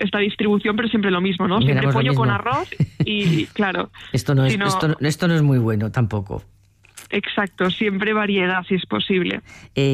esta distribución, pero siempre lo mismo, ¿no? Siempre pollo con arroz y, claro... Esto no es muy bueno tampoco. Exacto, siempre variedad si es posible.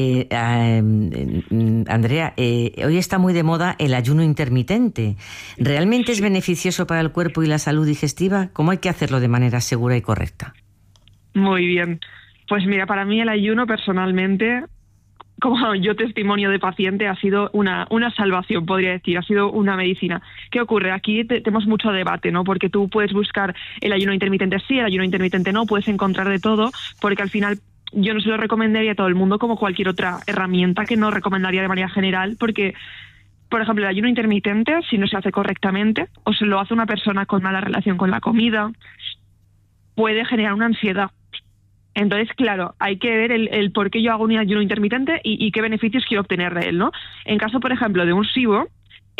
Andrea, hoy está muy de moda el ayuno intermitente. ¿Realmente es beneficioso para el cuerpo y la salud digestiva? ¿Cómo hay que hacerlo de manera segura y correcta? Muy bien. Pues mira, para mí el ayuno personalmente, como yo testimonio de paciente, ha sido una salvación, podría decir, ha sido una medicina. ¿Qué ocurre? Aquí tenemos mucho debate, ¿no? Porque tú puedes buscar el ayuno intermitente sí, el ayuno intermitente no, puedes encontrar de todo, porque al final yo no se lo recomendaría a todo el mundo como cualquier otra herramienta que no recomendaría de manera general, porque, por ejemplo, el ayuno intermitente, si no se hace correctamente, o se lo hace una persona con mala relación con la comida, puede generar una ansiedad. Entonces, claro, hay que ver el por qué yo hago un ayuno intermitente y qué beneficios quiero obtener de él, ¿no? En caso, por ejemplo, de un SIBO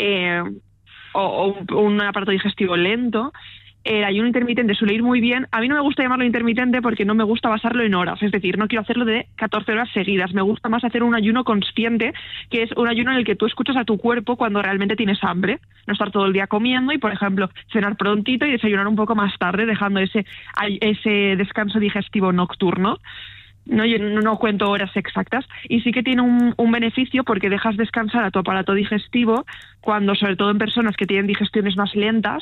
o un aparato digestivo lento, el ayuno intermitente suele ir muy bien. A mí no me gusta llamarlo intermitente porque no me gusta basarlo en horas, es decir, no quiero hacerlo de 14 horas seguidas. Me gusta más hacer un ayuno consciente, que es un ayuno en el que tú escuchas a tu cuerpo cuando realmente tienes hambre, no estar todo el día comiendo y, por ejemplo, cenar prontito y desayunar un poco más tarde, dejando ese descanso digestivo nocturno. No, yo no cuento horas exactas, y sí que tiene un beneficio porque dejas descansar a tu aparato digestivo cuando, sobre todo en personas que tienen digestiones más lentas,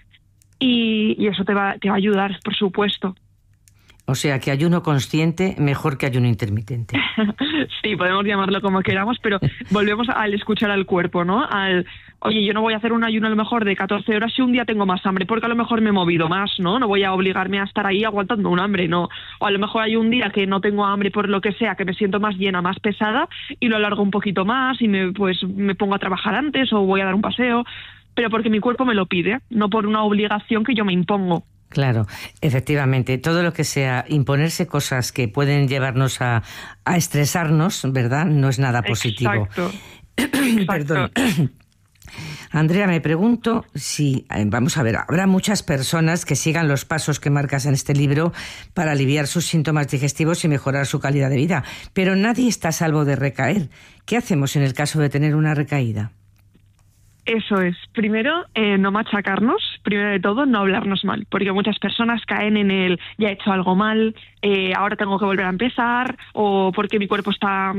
y eso te va a ayudar, por supuesto. O sea, que ayuno consciente mejor que ayuno intermitente. Sí, podemos llamarlo como queramos, pero volvemos al escuchar al cuerpo, ¿no? Oye, yo no voy a hacer un ayuno a lo mejor de 14 horas si un día tengo más hambre, porque a lo mejor me he movido más, ¿no? No voy a obligarme a estar ahí aguantando un hambre, no. O a lo mejor hay un día que no tengo hambre por lo que sea, que me siento más llena, más pesada, y lo alargo un poquito más y me pongo a trabajar antes o voy a dar un paseo, pero porque mi cuerpo me lo pide, no por una obligación que yo me impongo. Claro, efectivamente, todo lo que sea imponerse cosas que pueden llevarnos a estresarnos, ¿verdad? No es nada positivo. Exacto. Perdón. Andrea, me pregunto si, vamos a ver, habrá muchas personas que sigan los pasos que marcas en este libro para aliviar sus síntomas digestivos y mejorar su calidad de vida, pero nadie está a salvo de recaer. ¿Qué hacemos en el caso de tener una recaída? Eso es. Primero, no machacarnos. Primero de todo, no hablarnos mal. Porque muchas personas caen en el ya he hecho algo mal, ahora tengo que volver a empezar, o porque mi cuerpo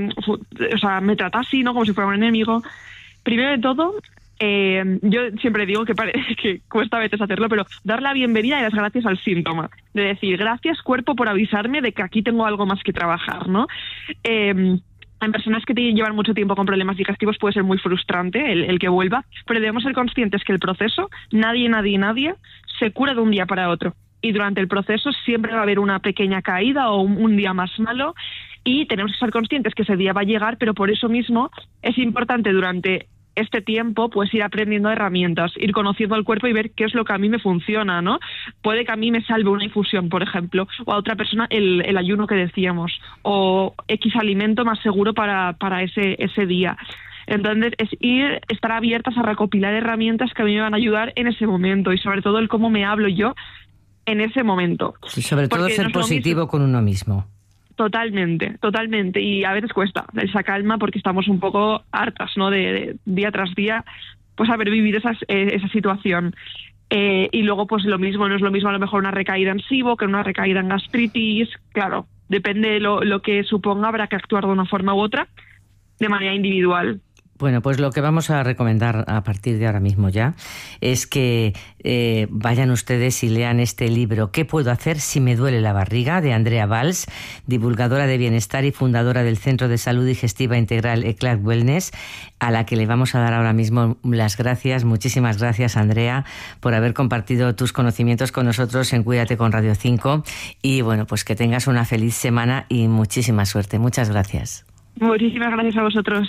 me trata así, ¿no? Como si fuera un enemigo. Primero de todo, yo siempre digo que cuesta a veces hacerlo, pero dar la bienvenida y las gracias al síntoma. De decir, gracias cuerpo por avisarme de que aquí tengo algo más que trabajar, ¿no? En personas que llevan mucho tiempo con problemas digestivos puede ser muy frustrante el que vuelva, pero debemos ser conscientes que el proceso, nadie se cura de un día para otro. Y durante el proceso siempre va a haber una pequeña caída o un día más malo, y tenemos que ser conscientes que ese día va a llegar, pero por eso mismo es importante durante este tiempo pues ir aprendiendo herramientas, ir conociendo al cuerpo y ver qué es lo que a mí me funciona, ¿no? Puede que a mí me salve una infusión, por ejemplo, o a otra persona el ayuno que decíamos, o X alimento más seguro para ese día. Entonces es estar abiertas a recopilar herramientas que a mí me van a ayudar en ese momento, y sobre todo el cómo me hablo yo en ese momento. Y sobre todo ser positivo con uno mismo. Totalmente, y a veces cuesta esa calma porque estamos un poco hartas, ¿no? De día tras día, pues haber vivido esa situación. Y luego, pues lo mismo, no es lo mismo a lo mejor una recaída en SIBO que una recaída en gastritis. Claro, depende de lo que suponga, habrá que actuar de una forma u otra, de manera individual. Bueno, pues lo que vamos a recomendar a partir de ahora mismo ya es que vayan ustedes y lean este libro, ¿Qué puedo hacer si me duele la barriga?, de Andrea Valls, divulgadora de bienestar y fundadora del Centro de Salud Digestiva Integral Eclat Wellness, a la que le vamos a dar ahora mismo las gracias. Muchísimas gracias, Andrea, por haber compartido tus conocimientos con nosotros en Cuídate con Radio 5. Y bueno, pues que tengas una feliz semana y muchísima suerte. Muchas gracias. Muchísimas gracias a vosotros.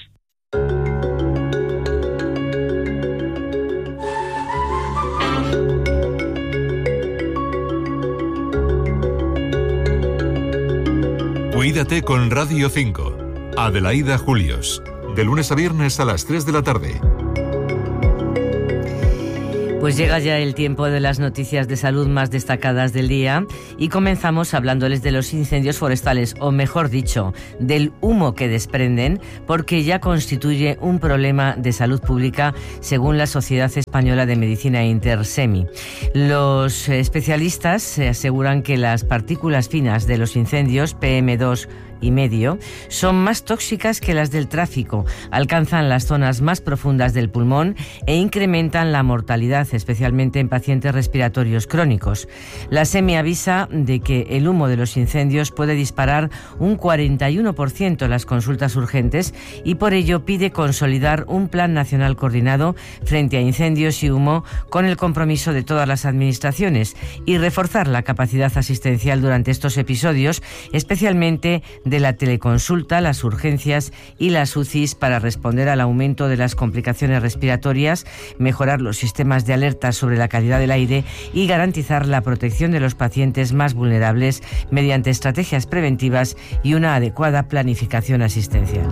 Cuídate con Radio 5. Adelaida Julios. De lunes a viernes a las 3 de la tarde. Pues llega ya el tiempo de las noticias de salud más destacadas del día y comenzamos hablándoles de los incendios forestales, o mejor dicho, del humo que desprenden, porque ya constituye un problema de salud pública según la Sociedad Española de Medicina Intersemi. Los especialistas aseguran que las partículas finas de los incendios, PM2,5, son más tóxicas que las del tráfico, alcanzan las zonas más profundas del pulmón e incrementan la mortalidad, especialmente en pacientes respiratorios crónicos. La SEMI avisa de que el humo de los incendios puede disparar un 41% las consultas urgentes y por ello pide consolidar un plan nacional coordinado frente a incendios y humo con el compromiso de todas las administraciones y reforzar la capacidad asistencial durante estos episodios, especialmente de la teleconsulta, las urgencias y las UCIs para responder al aumento de las complicaciones respiratorias, mejorar los sistemas de alerta sobre la calidad del aire y garantizar la protección de los pacientes más vulnerables mediante estrategias preventivas y una adecuada planificación asistencial.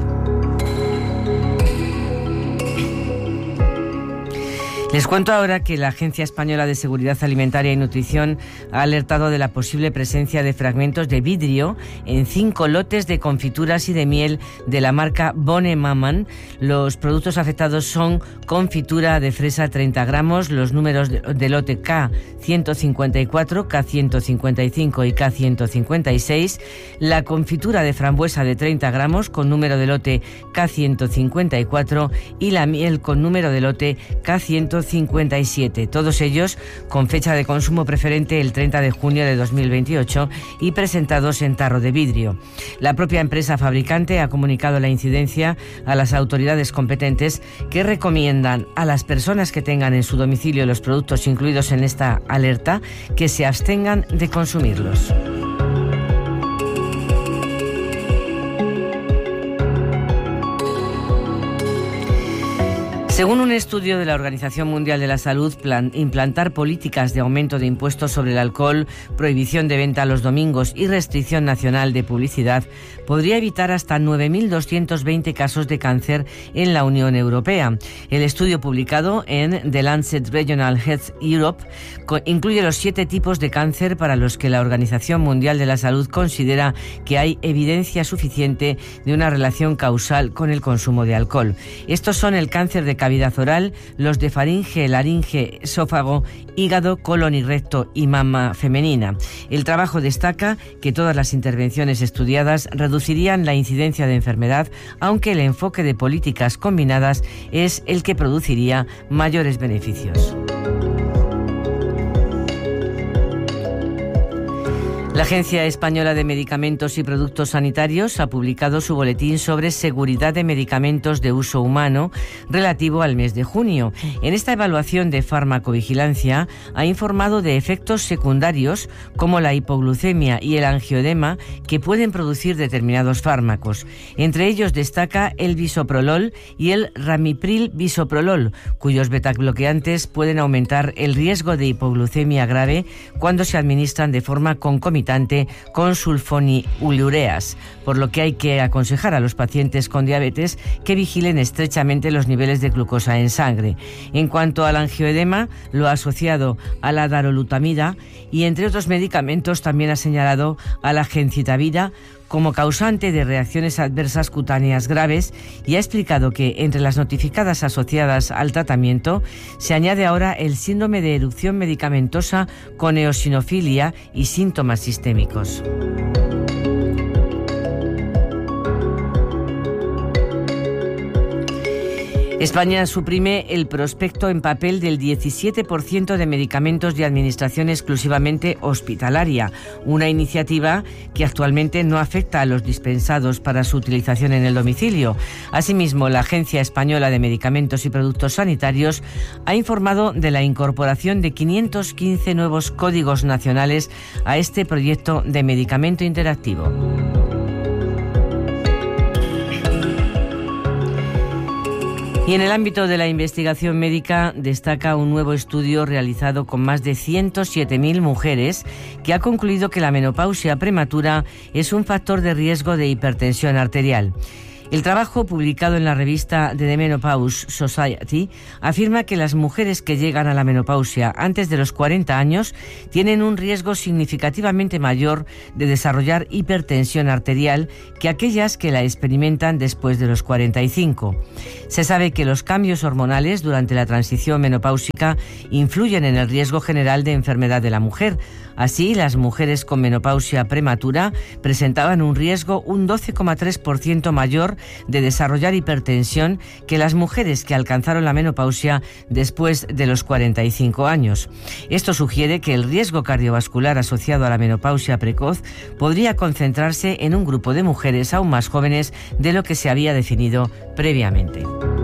Les cuento ahora que la Agencia Española de Seguridad Alimentaria y Nutrición ha alertado de la posible presencia de fragmentos de vidrio en 5 lotes de confituras y de miel de la marca Bonne Maman. Los productos afectados son confitura de fresa 30 gramos, los números de lote K154, K155 y K156, la confitura de frambuesa de 30 gramos con número de lote K154 y la miel con número de lote K157, todos ellos con fecha de consumo preferente el 30 de junio de 2028 y presentados en tarro de vidrio. La propia empresa fabricante ha comunicado la incidencia a las autoridades competentes, que recomiendan a las personas que tengan en su domicilio los productos incluidos en esta alerta que se abstengan de consumirlos. Según un estudio de la Organización Mundial de la Salud, implantar políticas de aumento de impuestos sobre el alcohol, prohibición de venta los domingos y restricción nacional de publicidad podría evitar hasta 9.220 casos de cáncer en la Unión Europea. El estudio publicado en The Lancet Regional Health Europe incluye los 7 tipos de cáncer para los que la Organización Mundial de la Salud considera que hay evidencia suficiente de una relación causal con el consumo de alcohol. Estos son el cáncer de cavidad oral, los de faringe, laringe, esófago, hígado, colon y recto y mama femenina. El trabajo destaca que todas las intervenciones estudiadas reducirían la incidencia de enfermedad, aunque el enfoque de políticas combinadas es el que produciría mayores beneficios. La Agencia Española de Medicamentos y Productos Sanitarios ha publicado su boletín sobre seguridad de medicamentos de uso humano relativo al mes de junio. En esta evaluación de farmacovigilancia ha informado de efectos secundarios como la hipoglucemia y el angioedema que pueden producir determinados fármacos. Entre ellos destaca el bisoprolol y el ramipril bisoprolol, cuyos betabloqueantes pueden aumentar el riesgo de hipoglucemia grave cuando se administran de forma concomitante con sulfonilureas, por lo que hay que aconsejar a los pacientes con diabetes que vigilen estrechamente los niveles de glucosa en sangre. En cuanto al angioedema, lo ha asociado a la darolutamida y, entre otros medicamentos, también ha señalado a la gencitabina como causante de reacciones adversas cutáneas graves y ha explicado que entre las notificadas asociadas al tratamiento se añade ahora el síndrome de erupción medicamentosa con eosinofilia y síntomas sistémicos. España suprime el prospecto en papel del 17% de medicamentos de administración exclusivamente hospitalaria, una iniciativa que actualmente no afecta a los dispensados para su utilización en el domicilio. Asimismo, la Agencia Española de Medicamentos y Productos Sanitarios ha informado de la incorporación de 515 nuevos códigos nacionales a este proyecto de medicamento interactivo. Y en el ámbito de la investigación médica destaca un nuevo estudio realizado con más de 107.000 mujeres que ha concluido que la menopausia prematura es un factor de riesgo de hipertensión arterial. El trabajo publicado en la revista The Menopause Society afirma que las mujeres que llegan a la menopausia antes de los 40 años tienen un riesgo significativamente mayor de desarrollar hipertensión arterial que aquellas que la experimentan después de los 45. Se sabe que los cambios hormonales durante la transición menopáusica influyen en el riesgo general de enfermedad de la mujer. Así, las mujeres con menopausia prematura presentaban un riesgo un 12,3% mayor de desarrollar hipertensión que las mujeres que alcanzaron la menopausia después de los 45 años. Esto sugiere que el riesgo cardiovascular asociado a la menopausia precoz podría concentrarse en un grupo de mujeres aún más jóvenes de lo que se había definido previamente.